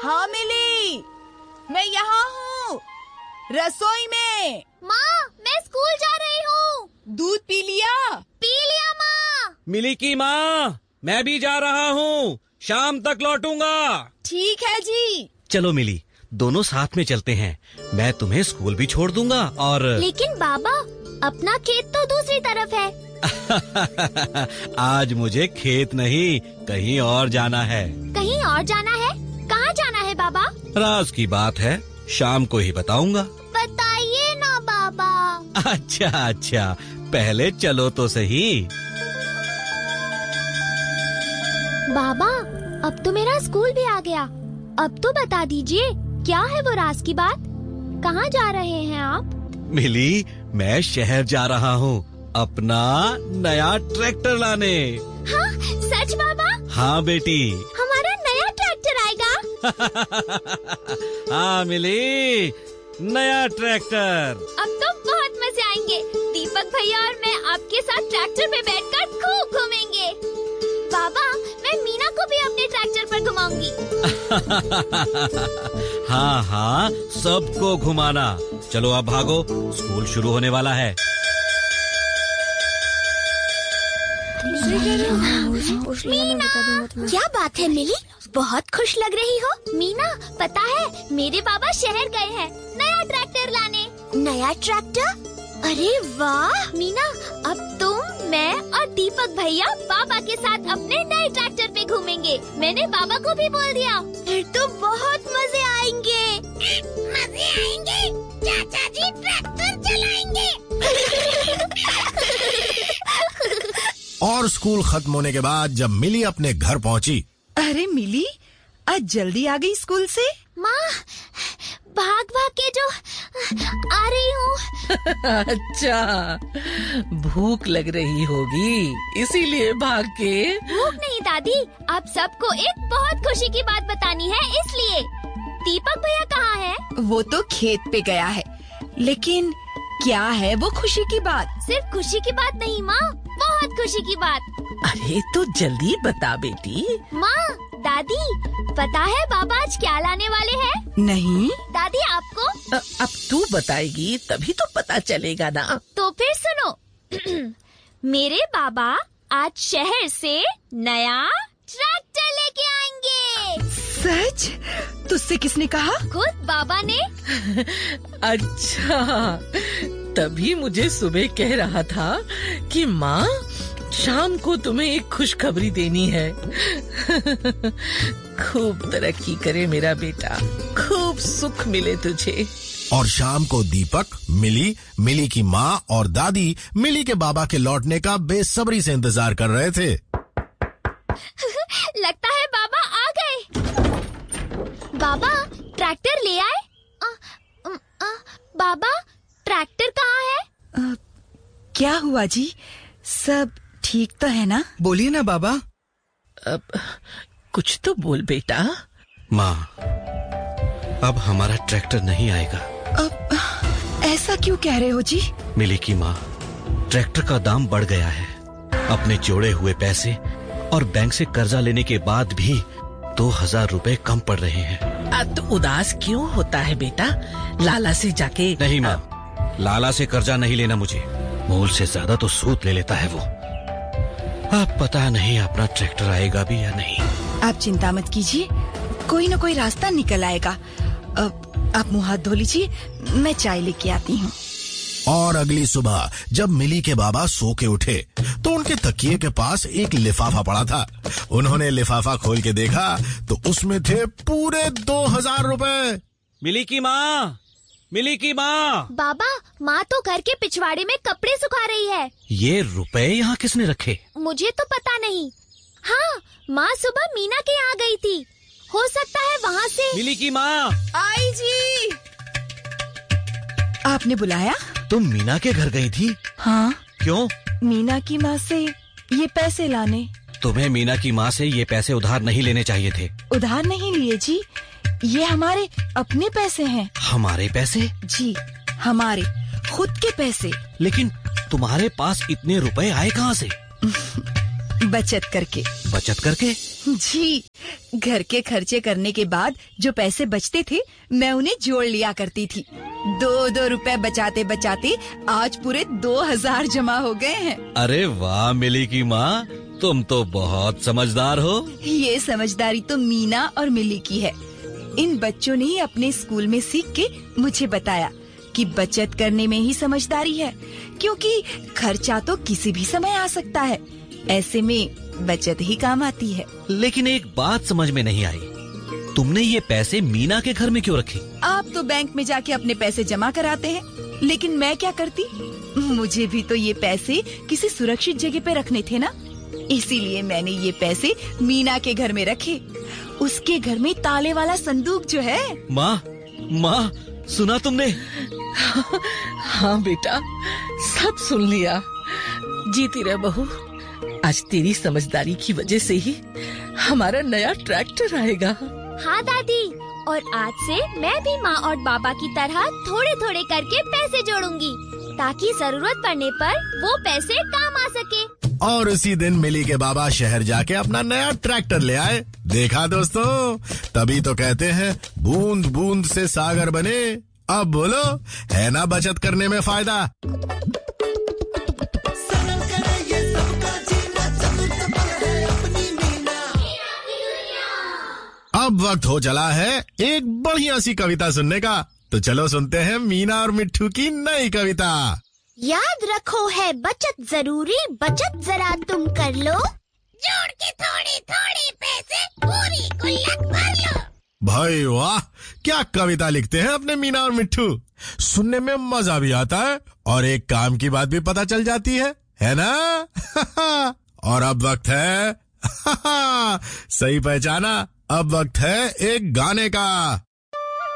हाँ मिली, मैं यहाँ हूँ, रसोई में। माँ, मैं स्कूल जा रही हूँ। दूध पी लिया? पी लिया माँ। मिली की माँ, मैं भी जा रहा हूँ, शाम तक लौटूंगा। ठीक है जी। चलो मिली, दोनों साथ में चलते हैं, मैं तुम्हें स्कूल भी छोड़ दूंगा। और लेकिन बाबा, अपना खेत तो दूसरी तरफ है। आज मुझे खेत नहीं, कहीं और जाना है। कहीं और जाना है? कहाँ जाना है बाबा? राज की बात है, शाम को ही बताऊंगा। बताइए ना बाबा। अच्छा, पहले चलो तो सही। बाबा, अब तो मेरा स्कूल भी आ गया। अब तो बता दीजिए, क्या है वो राज की बात? कहाँ जा रहे हैं आप? मिली, मैं शहर जा रहा हूँ, अपना नया ट्रैक्टर लाने। हाँ, सच बाबा? हाँ बेटी। हमारा नया ट्रैक्टर आएगा? हाँ मिली, नया ट्रैक्टर। अब तो बहुत मजे आएंगे। दीपक भैया और मैं आपके साथ ट्रैक्टर पे बैठकर खूब घूमेंगे। बाबा, मैं मीना को भी अपने ट्रैक्टर पर घुमाऊंगी। हाँ, सबको घुमाना। चलो अब भागो, स्कूल शुरू होने वाला है। मीना, क्या बात है मिली? बहुत खुश लग रही हो। मीना, पता है मेरे बाबा शहर गए हैं नया ट्रैक्टर लाने। नया ट्रैक्टर? अरे वाह मीना, अब तुम, मैं और दीपक भैया बाबा के साथ अपने नए ट्रैक्टर पे घूमेंगे। मैंने बाबा को भी बोल दिया। फिर तो बहुत मजे आएंगे। मजे आएंगे? चाचा जी ट्रैक्टर चलाएंगे। और स्कूल खत्म होने के बाद जब मिली अपने घर पहुंची। अरे मिली, आज जल्दी आ गई स्कूल से? माँ, भाग के जो आ रही हूँ। अच्छा, भूख लग रही होगी, इसीलिए भाग के? भूख नहीं दादी, आप सबको एक बहुत खुशी की बात बतानी है, इसलिए। दीपक भैया कहाँ है? वो तो खेत पे गया है, लेकिन क्या है वो खुशी की बात? सिर्फ खुशी की बात नहीं माँ, बहुत खुशी की बात। अरे तो जल्दी बता बेटी। माँ, दादी, पता है बाबा आज क्या लाने वाले हैं? नहीं। दादी आपको? अब तू बताएगी तभी तो पता चलेगा ना। तो फिर सुनो। मेरे बाबा आज शहर से नया ट्रैक्टर लेके आएंगे। सच? तुझसे किसने कहा? खुद बाबा ने। अच्छा, तभी मुझे सुबह कह रहा था कि माँ, शाम को तुम्हें एक खुशखबरी देनी है। खूब तरक्की करे मेरा बेटा, खूब सुख मिले तुझे। और शाम को दीपक, मिली की माँ और दादी मिली के बाबा के लौटने का बेसब्री से इंतजार कर रहे थे। लगता है बाबा आ गए। बाबा, ट्रैक्टर ले आए? बाबा, ट्रैक्टर कहाँ है? क्या हुआ जी, सब ठीक तो है ना? बोलिए ना बाबा। अब कुछ तो बोल बेटा। माँ, अब हमारा ट्रैक्टर नहीं आएगा। अब ऐसा क्यों कह रहे हो जी? मिली की माँ, ट्रैक्टर का दाम बढ़ गया है। अपने जोड़े हुए पैसे और बैंक से कर्जा लेने के बाद भी 2000 रुपए कम पड़ रहे हैं। तो उदास क्यों होता है बेटा? लाला से जाके। नहीं माँ, लाला से कर्जा नहीं लेना मुझे, मूल से ज्यादा तो सूद ले लेता है वो। अब पता नहीं अपना ट्रैक्टर आएगा भी या नहीं। आप चिंता मत कीजिए, कोई न कोई रास्ता निकल आएगा। आप मुंह हाथ धो लीजिए, मैं चाय लेके आती हूँ। और अगली सुबह जब मिली के बाबा सो के उठे तो उनके तकिए के पास एक लिफाफा पड़ा था। उन्होंने लिफाफा खोल के देखा तो उसमें थे पूरे 2000 रुपए। मिली की माँ, मिली की माँ। बाबा, माँ तो घर के पिछवाड़े में कपड़े सुखा रही है। ये रुपए यहाँ किसने रखे? मुझे तो पता नहीं। हाँ, माँ सुबह मीना के यहाँ गई थी, हो सकता है वहाँ से। मिली की माँ। आई जी। आपने बुलाया? तुम मीना के घर गई थी? हाँ। क्यों? मीना की माँ से ये पैसे लाने। तुम्हें मीना की माँ से ये पैसे उधार नहीं लेने चाहिए थे। उधार नहीं लिए जी, ये हमारे अपने पैसे हैं। हमारे पैसे? जी, हमारे खुद के पैसे। लेकिन तुम्हारे पास इतने रुपए आए कहाँ से? बचत करके। बचत करके? जी, घर के खर्चे करने के बाद जो पैसे बचते थे मैं उन्हें जोड़ लिया करती थी। 2-2 रुपए बचाते बचाते आज पूरे 2000 जमा हो गए हैं। अरे वाह मिली की माँ, तुम तो बहुत समझदार हो। ये समझदारी तो मीना और मिली की है। इन बच्चों ने ही अपने स्कूल में सीख के मुझे बताया कि बचत करने में ही समझदारी है, क्योंकि खर्चा तो किसी भी समय आ सकता है। ऐसे में बचत ही काम आती है। लेकिन एक बात समझ में नहीं आई, तुमने ये पैसे मीना के घर में क्यों रखे? आप तो बैंक में जाके अपने पैसे जमा कराते हैं, लेकिन मैं क्या करती? मुझे भी तो ये पैसे किसी सुरक्षित जगह पे रखने थे ना, इसीलिए मैंने ये पैसे मीना के घर में रखे। उसके घर में ताले वाला संदूक जो है। माँ, सुना तुमने? हाँ बेटा, सब सुन लिया। जीती रह बहू, आज तेरी समझदारी की वजह से ही हमारा नया ट्रैक्टर आएगा। हाँ दादी, और आज से मैं भी माँ और बाबा की तरह थोड़े थोड़े करके पैसे जोड़ूंगी, ताकि जरूरत पड़ने पर वो पैसे काम आ सके। और उसी दिन मिली के बाबा शहर जाके अपना नया ट्रैक्टर ले आए। देखा दोस्तों, तभी तो कहते हैं बूंद बूंद से सागर बने। अब बोलो, है ना बचत करने में फायदा? अब वक्त हो चला है एक बढ़िया सी कविता सुनने का, तो चलो सुनते हैं मीना और मिट्ठू की नई कविता। याद रखो है बचत जरूरी, बचत जरा तुम कर लो, जोड़ के थोड़े थोड़े पैसे पूरी गुल्लक भर लो। भाई वाह, क्या कविता लिखते हैं अपने मीना और मिट्ठू। सुनने में मजा भी आता है और एक काम की बात भी पता चल जाती है ना? और अब वक्त है सही पहचाना, अब वक्त है एक गाने का।